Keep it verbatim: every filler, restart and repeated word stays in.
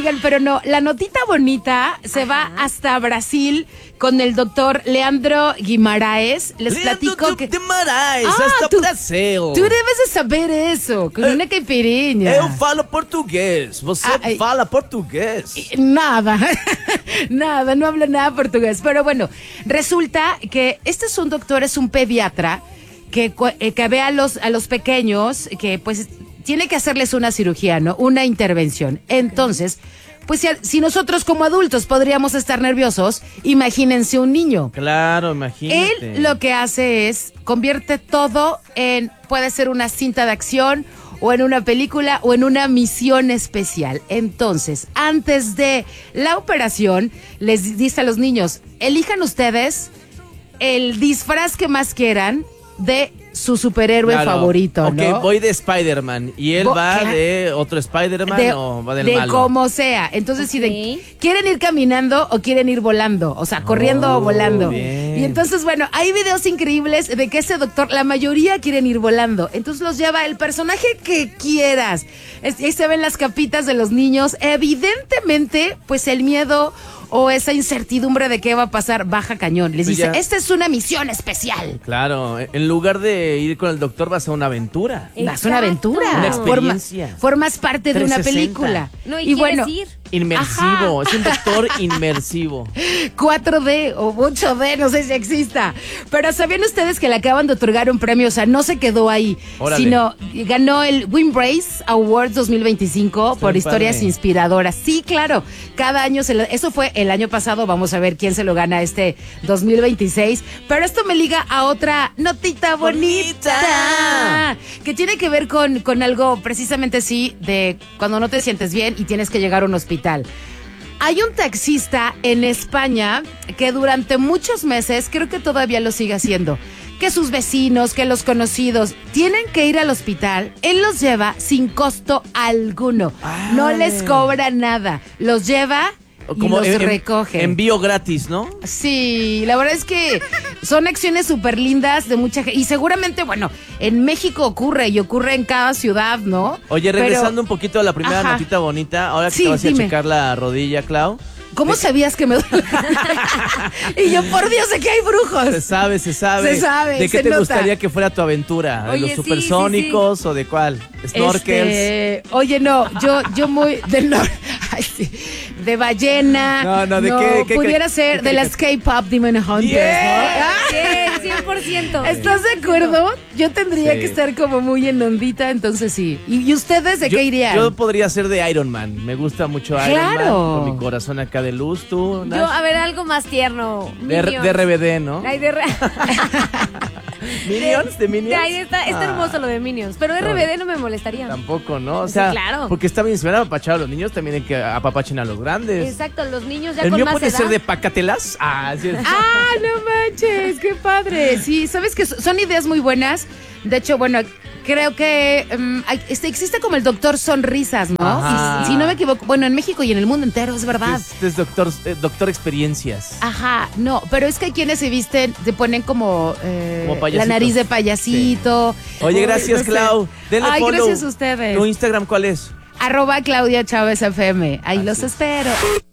Oigan, pero no, la notita bonita se Ajá. va hasta Brasil con el doctor Leandro Guimaraes. Les Leandro platico que... Guimaraes, ah, hasta tú, Brasil. Tú debes de saber eso, con eh, una caipirinha. Eu falo português, você ah, fala portugués. Nada, nada, no habla nada portugués. Pero bueno, resulta que este es un doctor, es un pediatra que, que ve a los, a los pequeños que pues... tiene que hacerles una cirugía, ¿no? Una intervención. Entonces, pues si, si nosotros como adultos podríamos estar nerviosos, imagínense un niño. Claro, imagínate. Él lo que hace es, convierte todo en, puede ser una cinta de acción, o en una película, o en una misión especial. Entonces, antes de la operación, les dice a los niños, elijan ustedes el disfraz que más quieran de su superhéroe claro. favorito, ¿no? Ok, voy de Spider-Man y él Bo va claro. de otro Spider-Man o va del de malo. De como sea. Entonces, okay. si de, quieren ir caminando o quieren ir volando, o sea, corriendo oh, o volando. Bien. Y entonces, bueno, hay videos increíbles de que ese doctor, la mayoría quieren ir volando. Entonces los lleva el personaje que quieras. Ahí se ven las capitas de los niños. Evidentemente, pues el miedo o esa incertidumbre de qué va a pasar baja cañón. Les pues dice, ya. esta es una misión especial. Claro, en lugar de ir con el doctor vas a una aventura. Exacto. Vas a una aventura. Una experiencia. Forma, formas parte de una película. No, y, y bueno, ir. Inmersivo, Ajá. es un doctor inmersivo. cuatro D o ocho D, no sé si exista. Pero ¿sabían ustedes que le acaban de otorgar un premio? O sea, no se quedó ahí, Órale. sino ganó el Windbrace Awards dos mil veinticinco Estoy por historias padre. inspiradoras. Sí, claro, cada año, se lo, eso fue el año pasado, vamos a ver quién se lo gana este dos mil veintiséis. Pero esto me liga a otra notita bonita, bonita. que tiene que ver con, con algo precisamente sí, de cuando no te sientes bien y tienes que llegar a un hospital. Hay un taxista en España que durante muchos meses, creo que todavía lo sigue haciendo, que sus vecinos, que los conocidos tienen que ir al hospital, él los lleva sin costo alguno. Ay. No les cobra nada, los lleva como y los en, recoge. Envío gratis, ¿no? Sí, la verdad es que son acciones súper lindas de mucha gente. Y seguramente, bueno, en México ocurre y ocurre en cada ciudad, ¿no? Oye, regresando Pero, un poquito a la primera ajá. notita bonita, ahora que sí, te vas dime. a checar la rodilla, Clau. ¿Cómo de... sabías que me duele? Y yo, por Dios, sé que hay brujos. Se sabe, se sabe. Se sabe, ¿De qué se te nota. gustaría que fuera tu aventura? ¿De Oye, los supersónicos sí, sí, sí. o de cuál? ¿Snorkels? Este, oye, no, yo, yo muy... Del norte. Ay, sí. De ballena. No, no, ¿de no, qué? qué pudiera qué, ser qué, de las K-pop Demon Hunters, yeah. ¿no? Yeah, cien por ciento. ¿Estás de acuerdo? Yo tendría sí. que estar como muy en ondita, entonces sí. ¿Y, y ustedes de yo, qué irían? Yo podría ser de Iron Man. Me gusta mucho Iron claro. Man. Con mi corazón acá de luz, ¿tú? Yo, a ver, algo más tierno. De, de R B D, ¿no? Ay, de re... ¿Minions? ¿De Minions? Ay, está, está ah. hermoso lo de Minions, pero R B D no me molestaría. Tampoco, ¿no? O sea, sí, claro. porque está bien, si van a apapachar a los niños, también hay que apapachen a los grandes. Exacto, los niños ya El con mío más puede edad. ser de Pacatelas. Ah, sí es. Ah, no manches, qué padre. Sí, sabes que son ideas muy buenas. De hecho, bueno, creo que um, hay, este, existe como el doctor Sonrisas, ¿no? Si, si no me equivoco, bueno, en México y en el mundo entero, es verdad. Este es doctor, eh, doctor experiencias. Ajá, no, pero es que hay quienes se visten, se ponen como, eh, como la nariz de payasito. Sí. Oye, gracias, no sé. Clau. Denle Ay, follow. gracias a ustedes. ¿Tu Instagram cuál es? Arroba Claudia Chávez F M. Ahí Así. los espero.